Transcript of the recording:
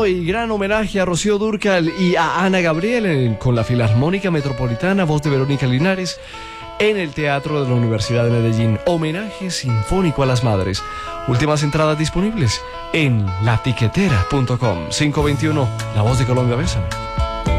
hoy gran homenaje a Rocío Dúrcal y a Ana Gabriel con la Filarmónica Metropolitana, voz de Verónica Linares, en el Teatro de la Universidad de Medellín. Homenaje sinfónico a las madres. Últimas entradas disponibles en latiquetera.com. 521, La Voz de Colombia, bésame.